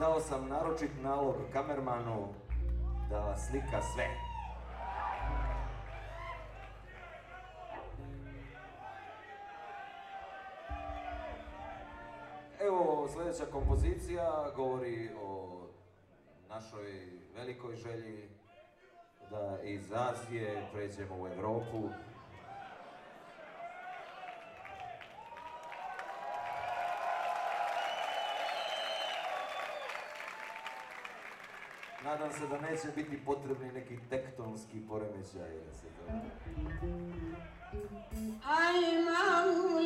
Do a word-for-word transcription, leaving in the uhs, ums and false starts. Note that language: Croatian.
dao sam naročit nalog kamermanu da slika sve. Evo, sljedeća kompozicija govori o našoj velikoj želji da iz Azije pređemo u Europu. Nadam se da neće biti potrebni neki tektonski poremećaj. Aj, mamu,